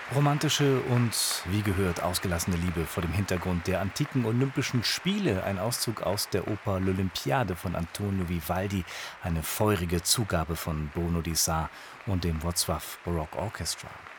Romantische und, wie gehört, ausgelassene Liebe vor dem Hintergrund der antiken Olympischen Spiele, ein Auszug aus der Oper L'Olympiade von Antonio Vivaldi, eine feurige Zugabe von Bruno Di Sarr und dem Wrocław Baroque Orchestra.